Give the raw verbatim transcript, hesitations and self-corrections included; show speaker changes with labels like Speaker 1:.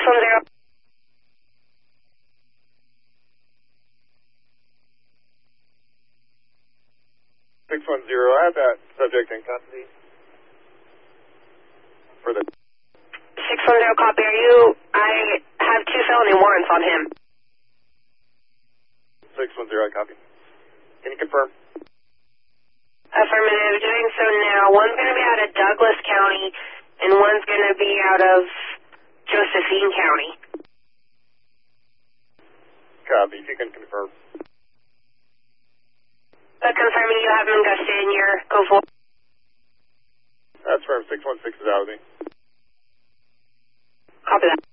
Speaker 1: one zero.
Speaker 2: six one zero, I have that subject in custody. For the...
Speaker 1: six one zero, copy. Are you... I have two felony warrants on him.
Speaker 2: six one zero, copy. Can you confirm?
Speaker 1: Affirmative. Doing so now. One's going to be out of Douglas County, and one's going to be out of Josephine County.
Speaker 2: Copy, if you can confirm.
Speaker 1: Uh, confirming you have him in custody and you're go for.
Speaker 2: That's firm, six one six is out of me.
Speaker 1: Copy that.